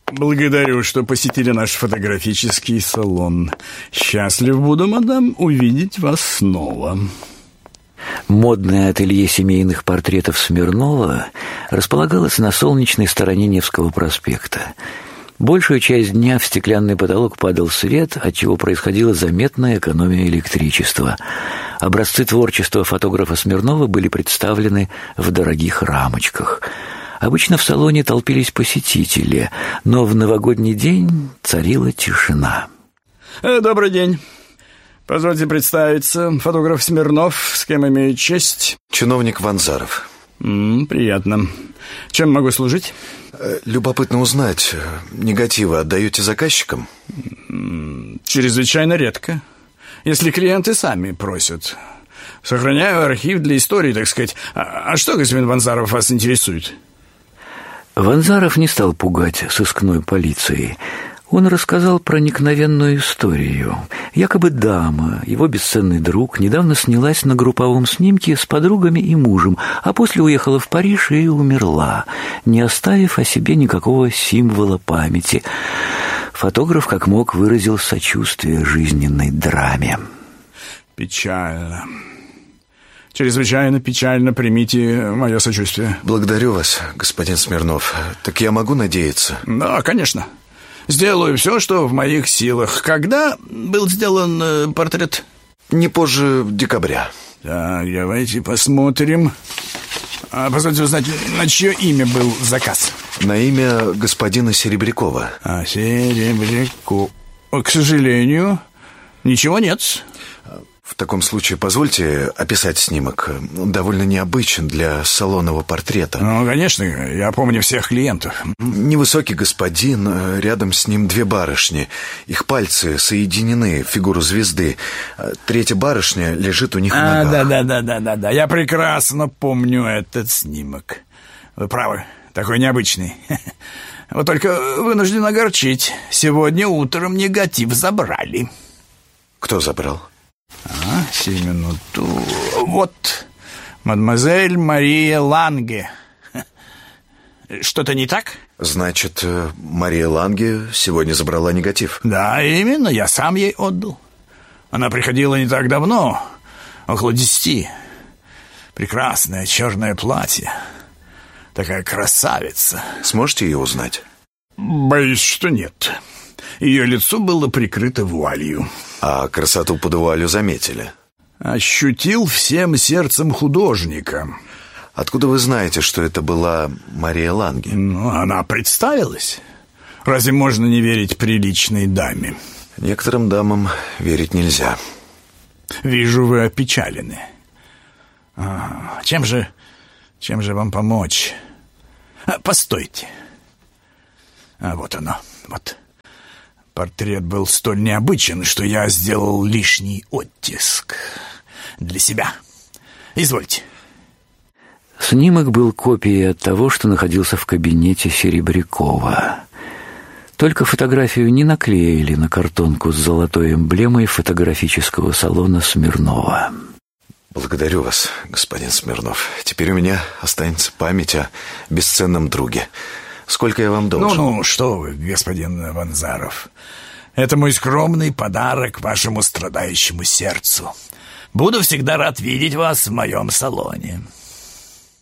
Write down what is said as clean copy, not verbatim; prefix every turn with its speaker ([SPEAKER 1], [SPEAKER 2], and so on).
[SPEAKER 1] Благодарю, что посетили наш фотографический салон. Счастлив буду, мадам, увидеть вас снова.
[SPEAKER 2] Модное ателье семейных портретов Смирнова располагалось на солнечной стороне Невского проспекта. Большую часть дня в стеклянный потолок падал свет, отчего происходила заметная экономия электричества. Образцы творчества фотографа Смирнова были представлены в дорогих рамочках. Обычно в салоне толпились посетители, но в новогодний день царила тишина.
[SPEAKER 1] Добрый день. Позвольте представиться. Фотограф Смирнов, с кем имею честь?
[SPEAKER 3] Чиновник Ванзаров.
[SPEAKER 1] Приятно. Чем могу служить?
[SPEAKER 3] Любопытно узнать, негативы отдаете заказчикам?
[SPEAKER 1] Чрезвычайно редко. Если клиенты сами просят. Сохраняю архив для истории, так сказать. А что, господин Ванзаров, вас интересует?
[SPEAKER 2] Ванзаров не стал пугать сыскной полицией. Он рассказал проникновенную историю. Якобы дама, его бесценный друг, недавно снялась на групповом снимке с подругами и мужем, а после уехала в Париж и умерла, не оставив о себе никакого символа памяти. Фотограф как мог выразил сочувствие жизненной драме.
[SPEAKER 1] Печально. Чрезвычайно печально, примите мое сочувствие.
[SPEAKER 3] Благодарю вас, господин Смирнов. Так я могу надеяться?
[SPEAKER 1] Да, конечно. Сделаю все, что в моих силах. Когда был сделан портрет?
[SPEAKER 3] Не позже декабря.
[SPEAKER 1] Так, давайте посмотрим. Позвольте узнать, на чье имя был заказ?
[SPEAKER 3] На имя господина Серебрякова.
[SPEAKER 1] Серебряков. К сожалению, ничего нет.
[SPEAKER 3] В таком случае позвольте описать снимок. Он довольно необычен для салонного портрета.
[SPEAKER 1] Ну, конечно, я помню всех клиентов.
[SPEAKER 3] Невысокий господин, рядом с ним две барышни. Их пальцы соединены в фигуру звезды. Третья барышня лежит у них на ногах.
[SPEAKER 1] Да. Я прекрасно помню этот снимок. Вы правы, такой необычный. Вот только вынужден огорчить. Сегодня утром негатив забрали.
[SPEAKER 3] Кто забрал?
[SPEAKER 1] Минуту. Вот, мадемуазель Мария Ланге. Что-то не так?
[SPEAKER 3] Значит, Мария Ланге сегодня забрала негатив?
[SPEAKER 1] Да, именно, я сам ей отдал. Она приходила не так давно, около 10. Прекрасное черное платье. Такая красавица.
[SPEAKER 3] Сможете ее узнать?
[SPEAKER 1] Боюсь, что нет. Ее лицо было прикрыто вуалью.
[SPEAKER 3] А красоту под вуалью заметили?
[SPEAKER 1] Ощутил всем сердцем художника.
[SPEAKER 3] Откуда вы знаете, что это была Мария Ланге?
[SPEAKER 1] Она представилась. Разве можно не верить приличной даме?
[SPEAKER 3] Некоторым дамам верить нельзя.
[SPEAKER 1] Вижу, вы опечалены. Чем же вам помочь? Постойте. Вот оно, вот. Портрет был столь необычен, что я сделал лишний оттиск для себя. Извольте.
[SPEAKER 2] Снимок был копией от того, что находился в кабинете Серебрякова. Только фотографию не наклеили на картонку с золотой эмблемой фотографического салона Смирнова.
[SPEAKER 3] Благодарю вас, господин Смирнов. Теперь у меня останется память о бесценном друге. Сколько я вам должен?
[SPEAKER 1] Ну, что вы, господин Ванзаров. Это мой скромный подарок вашему страдающему сердцу. Буду всегда рад видеть вас в моем салоне.